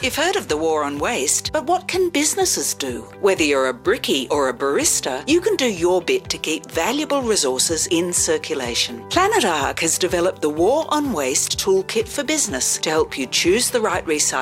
You've heard of the war on waste, but what can businesses do? Whether you're a brickie or a barista, you can do your bit to keep valuable resources in circulation. Planet Ark has developed the War on Waste Toolkit for Business to help you choose the right recycling